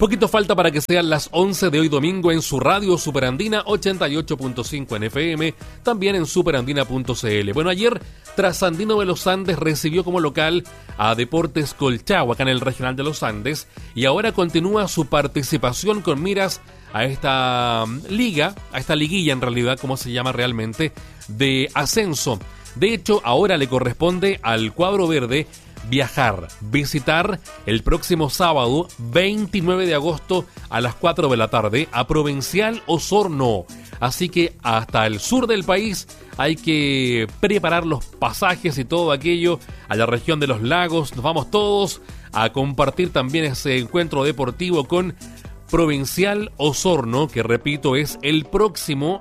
Poquito falta para que sean las 11 de hoy domingo en su radio Superandina 88.5 en FM, también en superandina.cl. Bueno, ayer Trasandino de los Andes recibió como local a Deportes Colchagua acá en el Regional de los Andes y ahora continúa su participación con miras a esta liga, a esta liguilla en realidad, como se llama realmente, de ascenso. De hecho, ahora le corresponde al cuadro verde visitar el próximo sábado 29 de agosto a las 4 de la tarde a Provincial Osorno. Así que hasta el sur del país hay que preparar los pasajes y todo aquello a la región de los lagos. Nos vamos todos a compartir también ese encuentro deportivo con Provincial Osorno, que repito es el próximo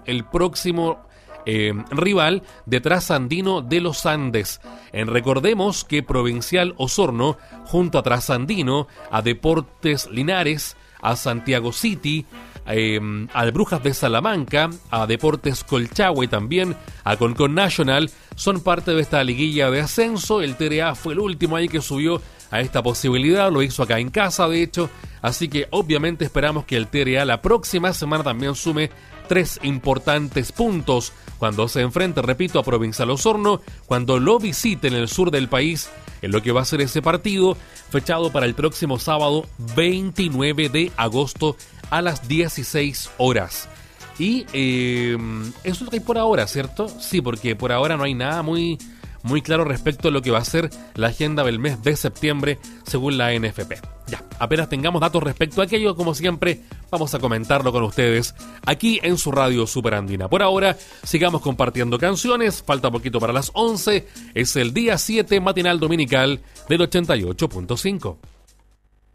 rival de Trasandino de los Andes. Recordemos que Provincial Osorno, junto a Trasandino, a Deportes Linares, a Santiago City, al Brujas de Salamanca, a Deportes Colchagua y también a Concon National, son parte de esta liguilla de ascenso. El TRA fue el último ahí que subió a esta posibilidad, lo hizo acá en casa de hecho, así que obviamente esperamos que el TRA la próxima semana también sume 3 importantes puntos cuando se enfrente, repito, a Provincial Osorno, cuando lo visite en el sur del país, en lo que va a ser ese partido, fechado para el próximo sábado 29 de agosto a las 16 horas. Y eso es lo que hay por ahora, ¿cierto? Sí, porque por ahora no hay nada muy claro respecto a lo que va a ser la agenda del mes de septiembre según la NFP. Ya, apenas tengamos datos respecto a aquello, como siempre, vamos a comentarlo con ustedes aquí en su radio Superandina. Por ahora, sigamos compartiendo canciones, falta poquito para las 11, es el día 7 matinal dominical del 88.5.